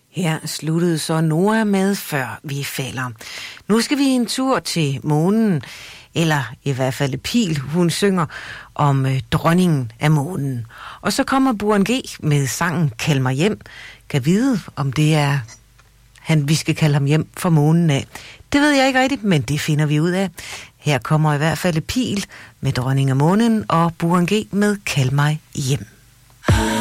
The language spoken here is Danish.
Her sluttede så Nora med Før vi falder. Nu skal vi en tur til månen, eller i hvert fald Pil. Hun synger om dronningen af månen. Og så kommer Burhan G med sangen Kald mig hjem. Kan vide, om det er vi skal kalde ham hjem fra månen af. Det ved jeg ikke rigtigt, men det finder vi ud af. Her kommer i hvert fald Pil med dronningen af månen og Burhan G med Kald mig hjem.